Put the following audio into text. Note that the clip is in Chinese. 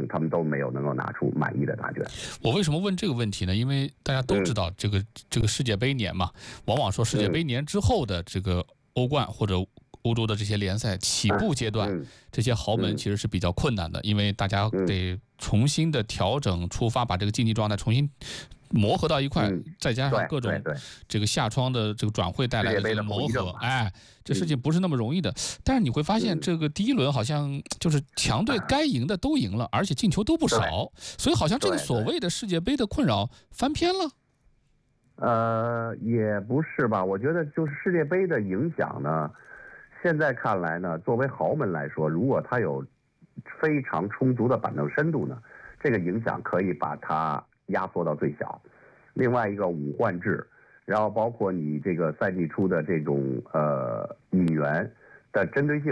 他们都没有能够拿出满意的答卷。 我为什么问这个问题呢？因为大家都知道，这个世界杯年嘛，往往说世界杯年之后的这个欧冠或者欧洲的这些联赛起步阶段，这些豪门其实是比较困难的，因为大家得重新的调整出发，把这个竞技状态重新磨合到一块，再加上各种这个夏窗的这个转会带来的这个磨合，哎，这事情不是那么容易的。但是你会发现，这个第一轮好像就是强队该赢的都赢了，而且进球都不少，所以好像这个所谓的世界杯的困扰翻篇了。 也不是吧？我觉得就是世界杯的影响呢，现在看来呢，作为豪门来说，如果他有非常充足的板凳深度呢，这个影响可以把它压缩到最小。另外一个五换制，然后包括你这个赛季初的这种引援的针对性